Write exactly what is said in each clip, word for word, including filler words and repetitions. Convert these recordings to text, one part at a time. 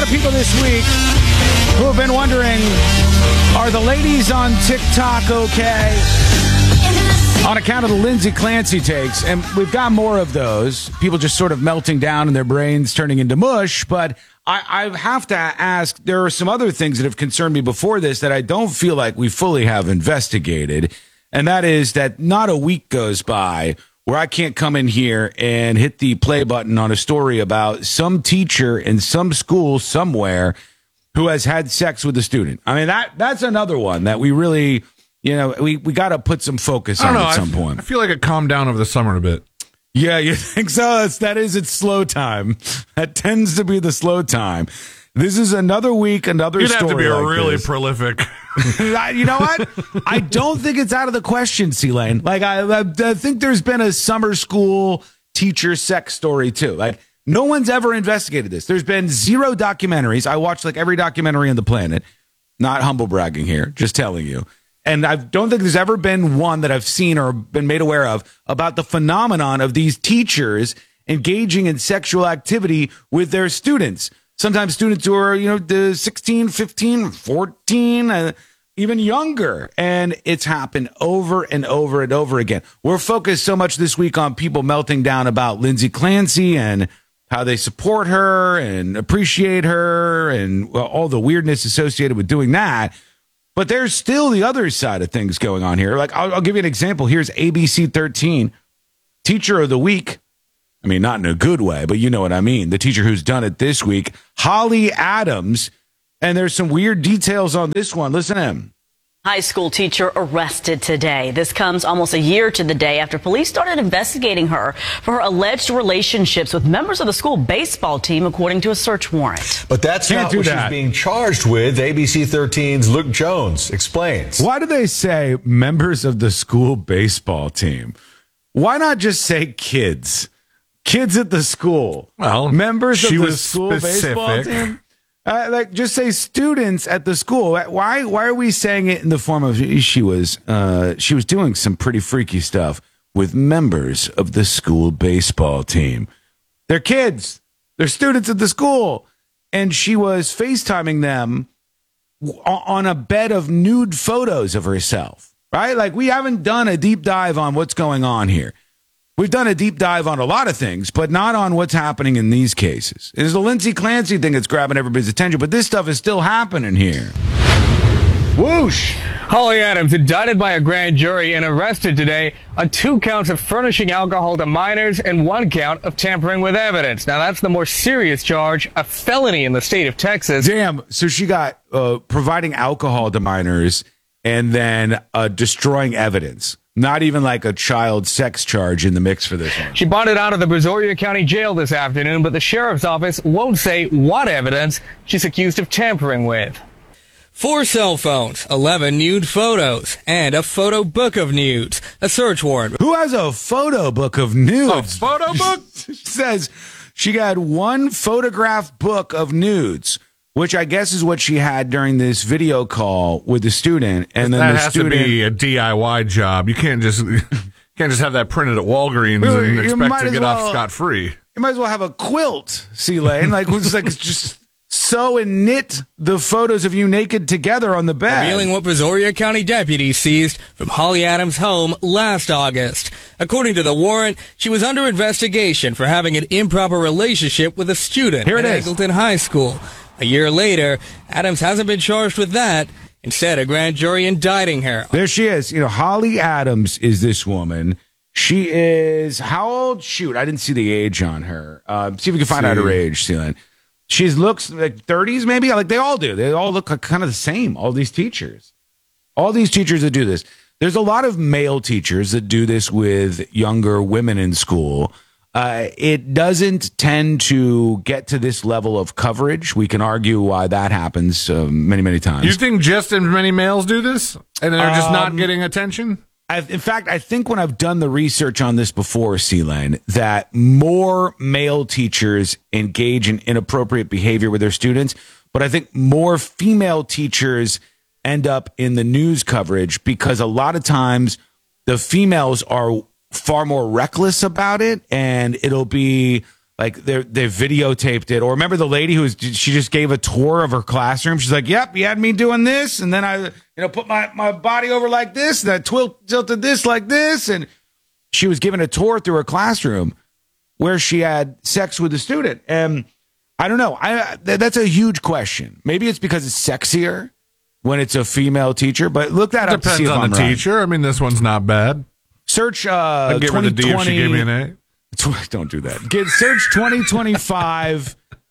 of people this week who have been wondering, are the ladies on TikTok okay? On account of the Lindsay Clancy takes, and we've got more of those. People just sort of melting down and their brains turning into mush. But I, I have to ask, there are some other things that have concerned me before this that I don't feel like we fully have investigated. And that is that not a week goes by where I can't come in here and hit the play button on a story about some teacher in some school somewhere who has had sex with a student. I mean, that that's another one that we really... You know, we, we got to put some focus on know, at some I f- point. I feel like it calmed down over the summer a bit. Yeah, you think so? That's, that is its slow time. That tends to be the slow time. This is another week, another You'd story. have to be like really this. prolific. You know what? I don't think it's out of the question, C-Lane. Like, I, I, I think there's been a summer school teacher sex story, too. Like, no one's ever investigated this. There's been zero documentaries. I watched, like, every documentary on the planet. Not humble bragging here, just telling you. And I don't think there's ever been one that I've seen or been made aware of about the phenomenon of these teachers engaging in sexual activity with their students. Sometimes students who are, you know, the sixteen, fifteen, fourteen, uh, even younger. And it's happened over and over and over again. We're focused so much this week on people melting down about Lindsay Clancy and how they support her and appreciate her and well, all the weirdness associated with doing that. But there's still the other side of things going on here. Like, I'll, I'll give you an example. Here's A B C thirteen, Teacher of the Week. I mean, not in a good way, but you know what I mean. The teacher who's done it this week, Holly Adams. And there's some weird details on this one. Listen to him. High school teacher arrested today. This comes almost a year to the day after police started investigating her for her alleged relationships with members of the school baseball team, according to a search warrant. But that's Can't not do what that. she's being charged with. A B C thirteen's Luke Jones explains. Why do they say members of the school baseball team? Why not just say kids? Kids at the school. Well, members of she the was school baseball specific. team. Uh, like, just say students at the school. Why? Why are we saying it in the form of she was? Uh, she was doing some pretty freaky stuff with members of the school baseball team. They're kids. They're students at the school, and she was FaceTiming them on a bed of nude photos of herself. Right? Like, we haven't done a deep dive on what's going on here. We've done a deep dive on a lot of things, but not on what's happening in these cases. It is the Lindsay Clancy thing that's grabbing everybody's attention, but this stuff is still happening here. Whoosh! Holly Adams indicted by a grand jury and arrested today on two counts of furnishing alcohol to minors and one count of tampering with evidence. Now, that's the more serious charge, a felony in the state of Texas. Damn, so she got uh, providing alcohol to minors and then uh, destroying evidence. Not even like a child sex charge in the mix for this one. She bonded out of the Brazoria County Jail this afternoon, but the sheriff's office won't say what evidence she's accused of tampering with. Four cell phones, eleven nude photos, and a photo book of nudes. A search warrant. Who has a photo book of nudes? A photo book? Says she got one photograph book of nudes, which I guess is what she had during this video call with the student. And then that the has student, to be a D I Y job. You can't just can't just have that printed at Walgreens You- and you expect might to as get well- off scot-free. You might as well have a quilt, C-Lane. Like, it's like just sew and knit the photos of you naked together on the bed. Revealing what Brazoria County deputies seized from Holly Adams' home last August. According to the warrant, she was under investigation for having an improper relationship with a student Here it at is. Eggleton High School. A year later, Adams hasn't been charged with that. Instead, a grand jury indicting her. There she is. You know, Holly Adams is this woman. She is, how old? Shoot, I didn't see the age on her. Uh, see if we can find See. out her age, Celine. She looks like thirties, maybe. Like they all do. They all look like kind of the same. All these teachers, all these teachers that do this. There's a lot of male teachers that do this with younger women in school. Uh, it doesn't tend to get to this level of coverage. We can argue why that happens uh, many, many times. You think just as many males do this, and they're just not Um, getting attention? I've, in fact, I think when I've done the research on this before, C-Lane, that more male teachers engage in inappropriate behavior with their students, but I think more female teachers end up in the news coverage because a lot of times the females are far more reckless about it, and it'll be like they they videotaped it. Or remember the lady who was, she just gave a tour of her classroom. She's like, yep, you had me doing this. And then I, you know, put my, my body over like this. And I twil- tilted this like this. And she was giving a tour through her classroom where she had sex with a student. And I don't know. I th- That's a huge question. Maybe it's because it's sexier when it's a female teacher, but look that It up to see depends if on I'm the right. teacher. I mean, this one's not bad. Search uh, I'd give her the D if she gave me an A. Don't do that. Get search twenty twenty-five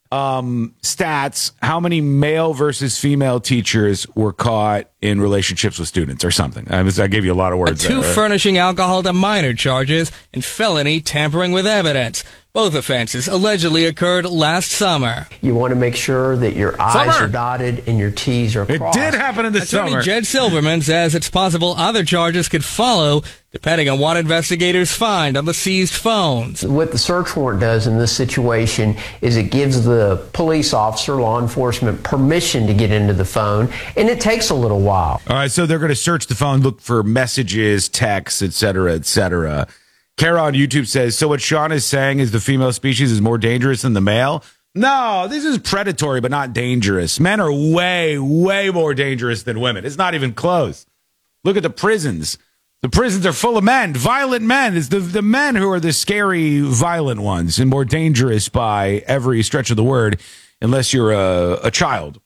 um, stats. How many male versus female teachers were caught in relationships with students or something? I, was, I gave you a lot of words. Two there, right? furnishing alcohol to minor charges and felony tampering with evidence. Both offenses allegedly occurred last summer. You want to make sure that your I's Summer. are dotted and your T's are It crossed. did happen in the Attorney summer. Jed Silverman says it's possible other charges could follow, depending on what investigators find on the seized phones. What the search warrant does in this situation is it gives the police officer, law enforcement, permission to get into the phone, and it takes a little while. All right, so they're going to search the phone, look for messages, texts, et cetera, et cetera. Kara on YouTube says, so what Sean is saying is the female species is more dangerous than the male? No, this is predatory, but not dangerous. Men are way, way more dangerous than women. It's not even close. Look at the prisons. The prisons are full of men, violent men. It's the, the men who are the scary, violent ones and more dangerous by every stretch of the word, unless you're a, a child.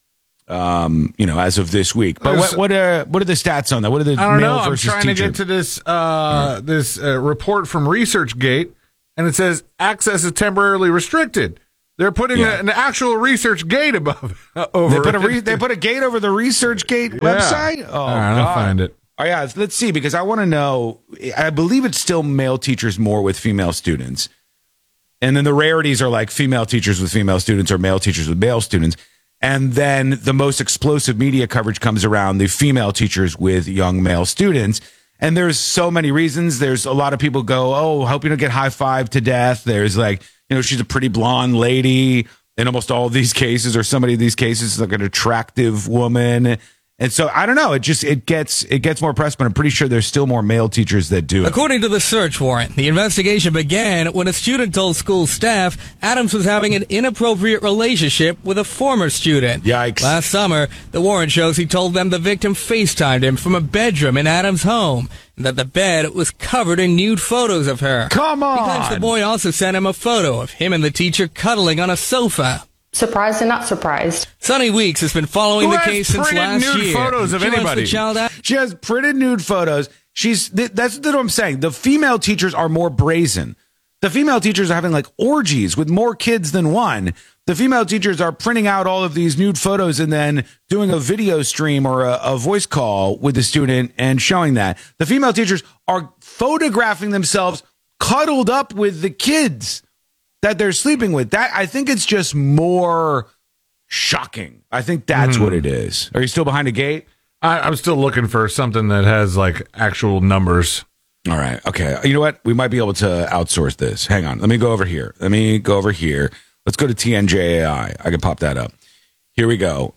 Um, you know, as of this week. But what what are what are the stats on that? What are the I don't male know. I'm versus trying teacher? to get to this uh, this uh, report from ResearchGate, and it says access is temporarily restricted. They're putting Yeah. a, an actual ResearchGate above uh, over. They put a it. re- they put a gate over the ResearchGate website. Oh, All right, I'll God. find it. Oh yeah, let's see because I want to know. I believe it's still male teachers more with female students, and then the rarities are like female teachers with female students or male teachers with male students. And then the most explosive media coverage comes around the female teachers with young male students. And there's so many reasons. There's a lot of people go, oh, hope you don't get high five to death. There's like, you know, she's a pretty blonde lady in almost all of these cases, or somebody in these cases is like an attractive woman. And so I don't know. It just it gets it gets more press, but I'm pretty sure there's still more male teachers that do it. According to the search warrant, the investigation began when a student told school staff Adams was having an inappropriate relationship with a former student. Yikes. Last summer, the warrant shows he told them the victim FaceTimed him from a bedroom in Adams' home and that the bed was covered in nude photos of her. Come on. He claims the boy also sent him a photo of him and the teacher cuddling on a sofa. Surprised and not surprised. Sunny Weeks has been following Who the has case since printed last nude year. photos of She wants anybody? the child out- She has printed nude photos. She's th- that's, that's what I'm saying. The female teachers are more brazen. The female teachers are having like orgies with more kids than one. The female teachers are printing out all of these nude photos and then doing a video stream or a, a voice call with the student and showing that. The female teachers are photographing themselves cuddled up with the kids that they're sleeping with. That I think it's just more shocking. I think that's Mm-hmm. what it is. Are you still behind a gate? I, I'm still looking for something that has like actual numbers. All right. Okay. You know what? We might be able to outsource this. Hang on. Let me go over here. Let me go over here. Let's go to T N J A I. I can pop that up. Here we go.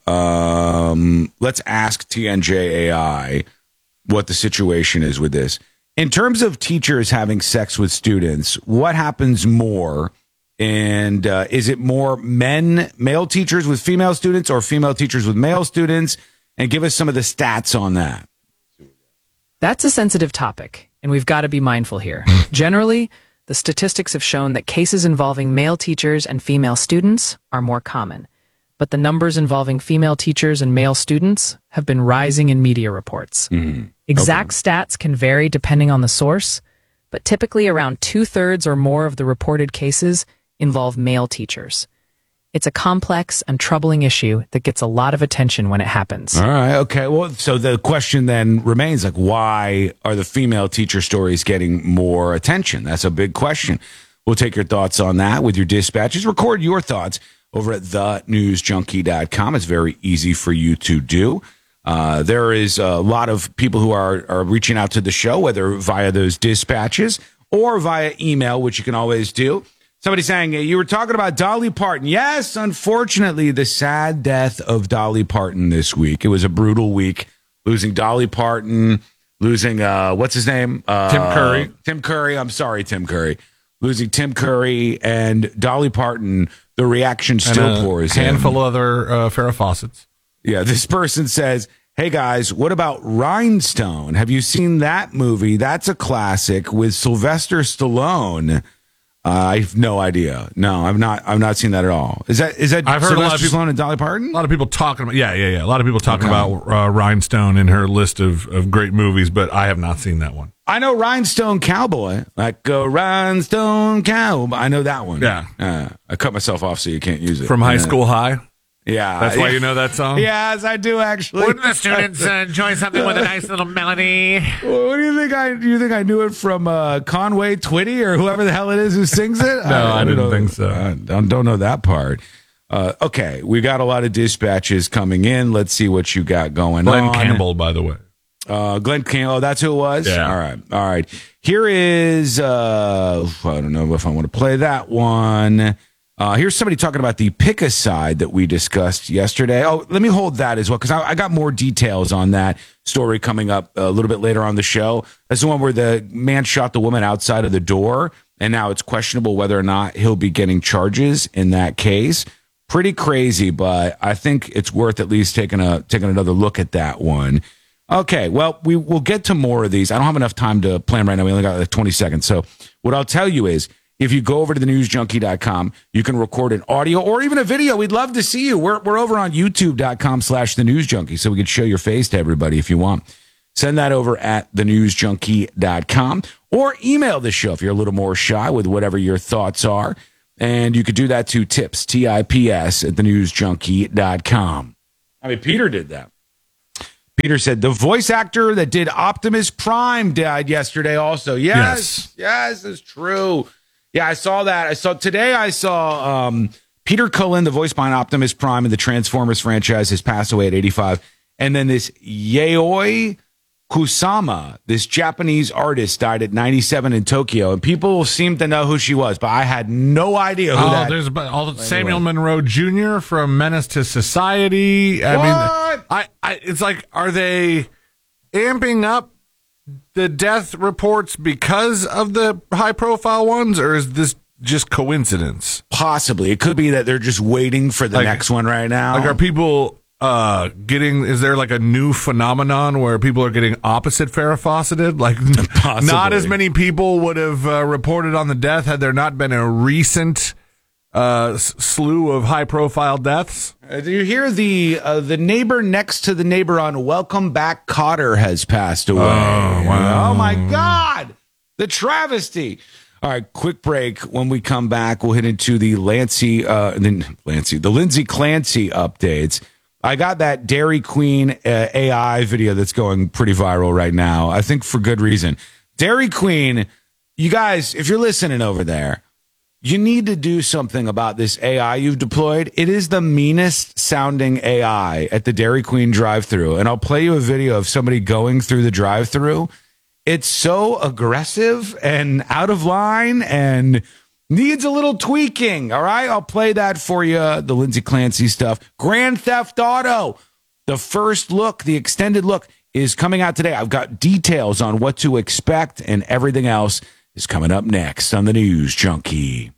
Um, let's ask T N J A I what the situation is with this. In terms of teachers having sex with students, what happens more? And uh, is it more men, male teachers with female students or female teachers with male students? And give us some of the stats on that. That's a sensitive topic, and we've got to be mindful here. Generally, the statistics have shown that cases involving male teachers and female students are more common, but the numbers involving female teachers and male students have been rising in media reports. Mm-hmm. Exact stats can vary depending on the source, but typically around two-thirds or more of the reported cases involve male teachers. It's a complex and troubling issue that gets a lot of attention when it happens. All right. Okay. Well, so the question then remains, like, why are the female teacher stories getting more attention? That's a big question. We'll take your thoughts on that with your dispatches. Record your thoughts over at the news junkie dot com. It's very easy for you to do. Uh, there is a lot of people who are, are reaching out to the show, whether via those dispatches or via email, which you can always do. Somebody saying, you were talking about Dolly Parton. Yes, unfortunately, the sad death of Dolly Parton this week. It was a brutal week, losing Dolly Parton, losing, uh, what's his name? Uh, Tim Curry. Tim Curry. I'm sorry, Tim Curry. losing Tim Curry and Dolly Parton, the reaction still and a pours handful in. of other uh, Farrah Fawcett's. Yeah, this person says, hey guys, what about Rhinestone? Have you seen that movie? That's a classic with Sylvester Stallone. Uh, I have no idea. No, I've not. I've not seen that at all. Is that is that I've heard Sylvester a lot of people, Stallone and Dolly Parton? A lot of people talking about. Yeah, yeah, yeah. A lot of people talking Okay. about uh, Rhinestone in her list of, of great movies, but I have not seen that one. I know Rhinestone Cowboy, like a Rhinestone Cowboy. I know that one. Yeah. Uh, I cut myself off so you can't use it. From High Yeah. School High. Yeah, That's why you know that song. Yes, I do actually. Wouldn't the students uh, enjoy something with a nice little melody? Well, what do you think? I do you think I knew it from uh, Conway Twitty or whoever the hell it is who sings it? No, I, I didn't know, think so. I don't, don't know that part. Uh, okay, we got a lot of dispatches coming in. Let's see what you got going Glenn on. Campbell, by the way. Uh, Glenn Campbell. Oh, that's who it was? Yeah. All right. All right. Here is, uh, I don't know if I want to play that one. Uh, here's somebody talking about the Pick-A-Side that we discussed yesterday. Oh, let me hold that as well, because I, I got more details on that story coming up a little bit later on the show. That's the one where the man shot the woman outside of the door, and now it's questionable whether or not he'll be getting charges in that case. Pretty crazy, but I think it's worth at least taking a taking another look at that one. Okay, well, we will get to more of these. I don't have enough time to plan right now. We only got like twenty seconds. So what I'll tell you is, if you go over to the news junkie dot com, you can record an audio or even a video. We'd love to see you. We're, we're over on youtube dot com slash the news junkie, so we can show your face to everybody if you want. Send that over at the news junkie dot com or email the show if you're a little more shy with whatever your thoughts are. And you could do that to tips, T I P S, at the news junkie dot com. I mean, Peter did that. Peter said the voice actor that did Optimus Prime died yesterday also. Yes, yes, yes, it's true. Yeah, I saw that. I saw today. I saw um, Peter Cullen, the voice behind Optimus Prime in the Transformers franchise, has passed away at eighty-five. And then this Yayoi Kusama, this Japanese artist, died at ninety-seven in Tokyo. And people seem to know who she was, but I had no idea who oh, that. there's about all Samuel Monroe Junior from Menace to Society. I What? mean, I, I, it's like, are they amping up the death reports because of the high profile ones, or is this just coincidence? Possibly. It could be that they're just waiting for the Like- next one right now. Like, are people uh, getting, is there like a new phenomenon where people are getting opposite Farrah Fawcetted? Like, Possibly. not as many people would have uh, reported on the death had there not been a recent uh, s- slew of high profile deaths. Uh, do you hear the uh, the neighbor next to the neighbor on Welcome Back Cotter has passed away? Oh, wow. Oh, my God. The travesty. All right, quick break. When we come back, we'll hit into the Lancey, uh, then Lancey, the Lindsay Clancy updates. I got that Dairy Queen uh, A I video that's going pretty viral right now. I think for good reason. Dairy Queen, you guys, if you're listening over there, you need to do something about this A I you've deployed. It is the meanest sounding A I at the Dairy Queen drive-thru. And I'll play you a video of somebody going through the drive-thru. It's so aggressive and out of line and needs a little tweaking. All right, I'll play that for you, the Lindsay Clancy stuff. Grand Theft Auto, the first look, the extended look is coming out today. I've got details on what to expect, and everything else is coming up next on the News Junkie.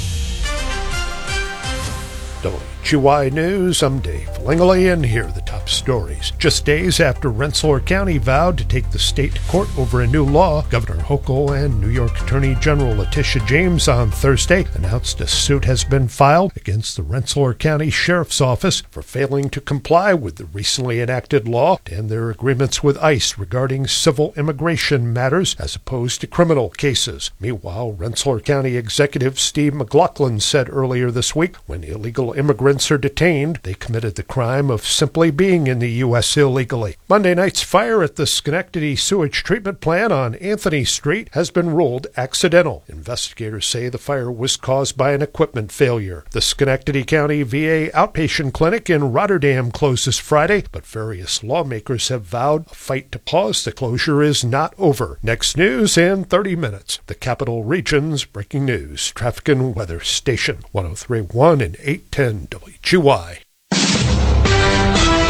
W G Y News, I'm Dave Langley, and here are the top stories. Just days after Rensselaer County vowed to take the state to court over a new law, Governor Hochul and New York Attorney General Letitia James on Thursday announced a suit has been filed against the Rensselaer County Sheriff's Office for failing to comply with the recently enacted law and their agreements with ICE regarding civil immigration matters as opposed to criminal cases. Meanwhile, Rensselaer County Executive Steve McLaughlin said earlier this week when illegal immigrants are detained, they committed the crime of simply being in the U S illegally. Monday night's fire at the Schenectady sewage treatment plant on Anthony Street has been ruled accidental. Investigators say the fire was caused by an equipment failure. The Schenectady County V A outpatient clinic in Rotterdam closes Friday, but various lawmakers have vowed a fight to pause the closure is not over. Next news in thirty minutes. The Capital Region's breaking news. Traffic and weather station one oh three point one and eight ten W G Y.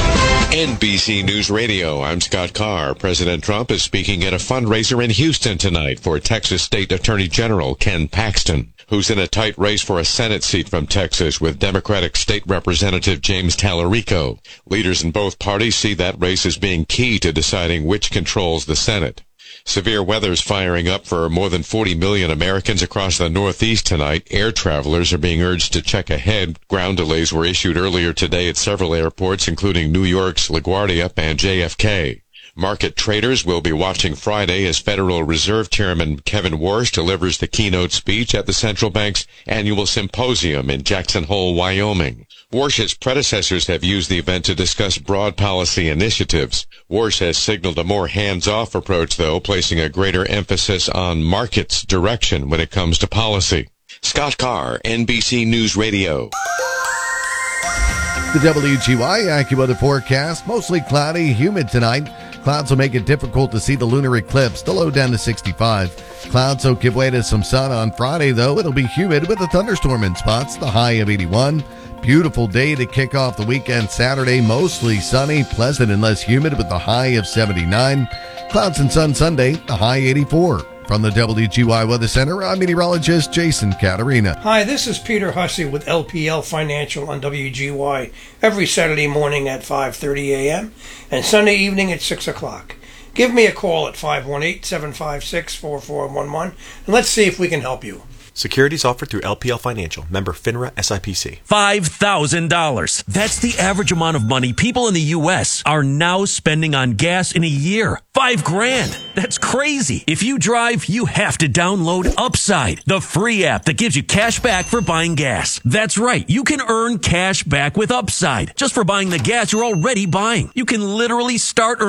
N B C News Radio, I'm Scott Carr. President Trump is speaking at a fundraiser in Houston tonight for Texas State Attorney General Ken Paxton, who's in a tight race for a Senate seat from Texas with Democratic State Representative James Tallarico. Leaders in both parties see that race as being key to deciding which controls the Senate. Severe weather's firing up for more than forty million Americans across the Northeast tonight. Air travelers are being urged to check ahead. Ground delays were issued earlier today at several airports, including New York's LaGuardia and J F K. Market traders will be watching Friday as Federal Reserve Chairman Kevin Warsh delivers the keynote speech at the central bank's annual symposium in Jackson Hole, Wyoming. Warsh's predecessors have used the event to discuss broad policy initiatives. Warsh has signaled a more hands-off approach, though, placing a greater emphasis on markets' direction when it comes to policy. Scott Carr, N B C News Radio. The W G Y AccuWeather forecast, mostly cloudy, humid tonight. Clouds will make it difficult to see the lunar eclipse. The low down to sixty-five. Clouds will give way to some sun on Friday, though. It'll be humid with a thunderstorm in spots. The high of eighty-one. Beautiful day to kick off the weekend Saturday. Mostly sunny, pleasant and less humid with the high of seventy-nine. Clouds and sun Sunday. The high eighty-four. From the W G Y Weather Center, I'm meteorologist Jason Caterina. Hi, this is Peter Hussey with L P L Financial on W G Y every Saturday morning at five thirty a.m. and Sunday evening at six o'clock. Give me a call at five one eight, seven five six, four four one one and let's see if we can help you. Securities offered through L P L Financial, member FINRA S I P C. five thousand dollars. That's the average amount of money people in the U S are now spending on gas in a year. Five grand. That's crazy. If you drive, you have to download Upside, the free app that gives you cash back for buying gas. That's right. You can earn cash back with Upside just for buying the gas you're already buying. You can literally start earning